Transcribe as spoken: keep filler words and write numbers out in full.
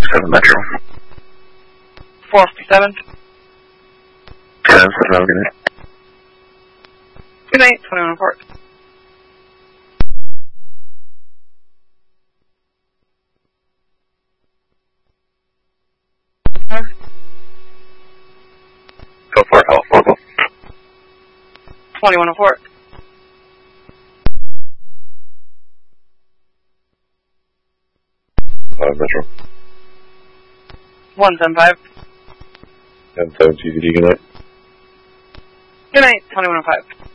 seven Metro. four fifty-seven. ten seven, good night. Good night, twenty-one oh four. Go for it, Alpha four. twenty-one oh four. five Metro. one seven five. ten seven T C D, good night. Good night, twenty-one oh five.